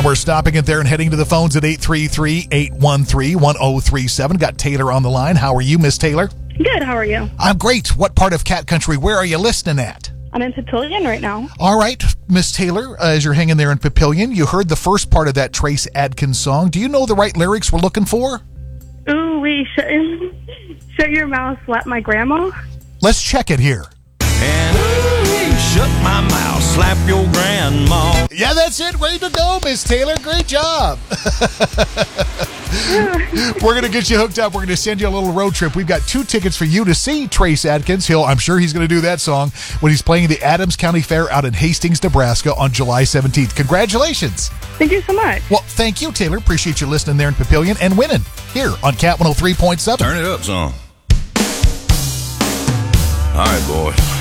we're stopping it there and heading to the phones at 833-813-1037. Got Taylor on the line. How are you, Miss Taylor? Good, how are you? I'm great. What part of Cat Country? Where are you listening at? I'm in Papillion right now. All right, Miss Taylor, as you're hanging there in Papillion, you heard the first part of that Trace Adkins song. Do you know the right lyrics we're looking for? Ooh, wee, shut your mouth, slap my grandma. Let's check it here. And shut my mouth, slap your grandma. Yeah, that's it. Way to go, Miss Taylor. Great job. We're going to get you hooked up. We're going to send you a little road trip. We've got 2 tickets for you to see Trace Adkins. I'm sure he's going to do that song when he's playing the Adams County Fair out in Hastings, Nebraska on July 17th. Congratulations. Thank you so much. Well, thank you, Taylor. Appreciate you listening there in Papillion and winning here on Cat 103.7. Turn it up, son. All right, boys.